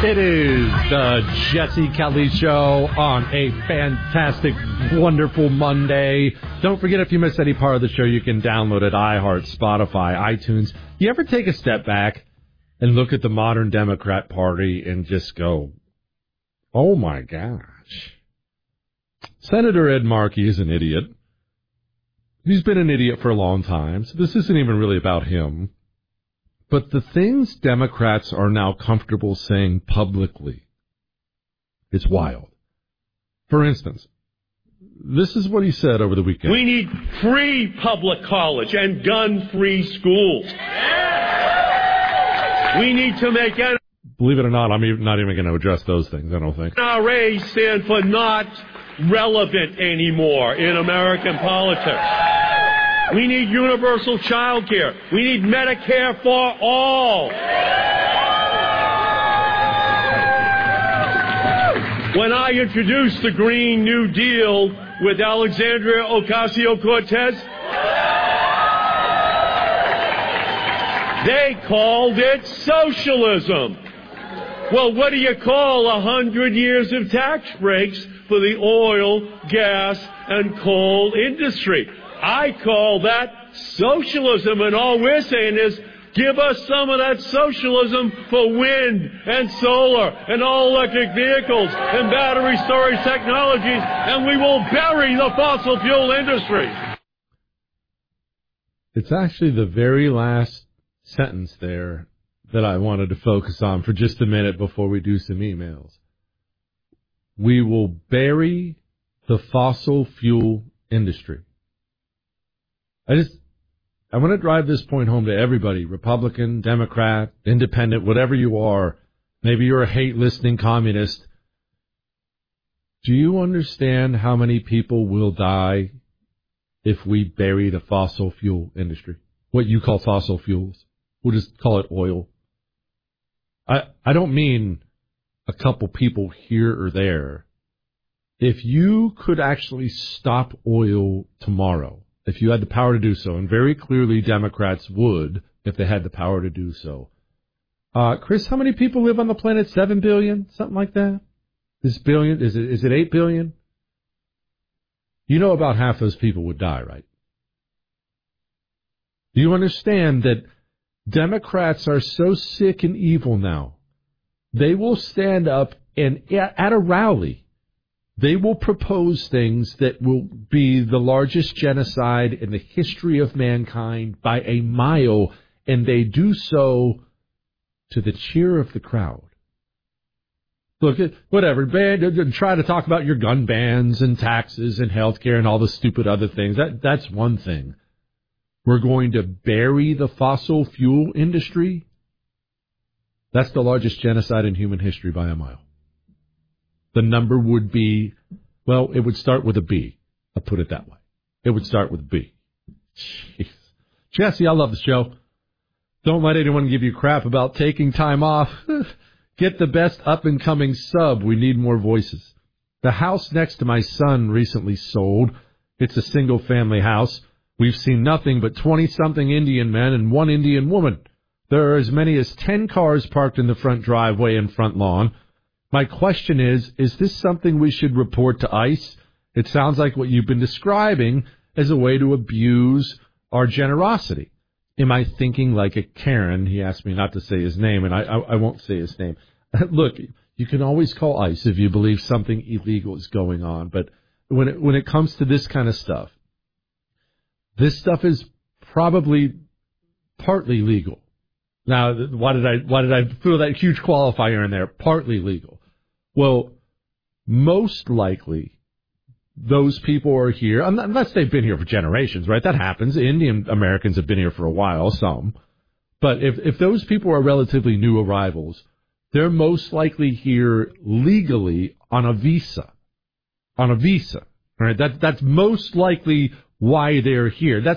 It is the Jesse Kelly Show on a fantastic, wonderful Monday. Don't forget, if you missed any part of the show, you can download it, iHeart, Spotify, iTunes. You ever take a step back and look at the modern Democrat Party and just go, oh my gosh. Senator Ed Markey is an idiot. He's been an idiot for a long time, so this isn't even really about him. But the things Democrats are now comfortable saying publicly, it's wild. For instance, this is what he said over the weekend. We need free public college and gun-free schools. We need to make it. Believe it or not, I'm not even going to address those things, I don't think. NRA stand for not relevant anymore in American politics. We need universal child care. We need Medicare for all. When I introduced the Green New Deal with Alexandria Ocasio-Cortez, they called it socialism. Well, what do you call 100 years of tax breaks for the oil, gas, and coal industry? I call that socialism, and all we're saying is give us some of that socialism for wind and solar and all-electric vehicles and battery storage technologies, and we will bury the fossil fuel industry. It's actually the very last sentence there that I wanted to focus on for just a minute before we do some emails. We will bury the fossil fuel industry. I want to drive this point home to everybody, Republican, Democrat, Independent, whatever you are. Maybe you're a hate-listening communist. Do you understand how many people will die if we bury the fossil fuel industry? What you call fossil fuels. We'll just call it oil. I don't mean a couple people here or there. If you could actually stop oil tomorrow, if you had the power to do so, and very clearly Democrats would if they had the power to do so. Chris, how many people live on the planet? 7 billion? Something like that? Is it 8 billion? You know about half those people would die, right? Do you understand that Democrats are so sick and evil now, they will stand up and at a rally, they will propose things that will be the largest genocide in the history of mankind by a mile, and they do so to the cheer of the crowd. Look, whatever, try to talk about your gun bans and taxes and health care and all the stupid other things. That's one thing. We're going to bury the fossil fuel industry. That's the largest genocide in human history by a mile. The number would be, well, it would start with a B. I'll put it that way. It would start with B. Jeez. Jesse, I love the show. Don't let anyone give you crap about taking time off. Get the best up-and-coming sub. We need more voices. The house next to my son recently sold. It's a single-family house. We've seen nothing but 20-something Indian men and one Indian woman. There are as many as 10 cars parked in the front driveway and front lawn. My question is this something we should report to ICE? It sounds like what you've been describing as a way to abuse our generosity. Am I thinking like a Karen? He asked me not to say his name, and I won't say his name. Look, you can always call ICE if you believe something illegal is going on, but when it comes to this kind of stuff, this stuff is probably partly legal. Now, why did I throw that huge qualifier in there? Partly legal. Well, most likely, those people are here, unless they've been here for generations, right? That happens. Indian Americans have been here for a while, some. But if those people are relatively new arrivals, they're most likely here legally on a visa. On a visa. All right? That's most likely why they're here. That's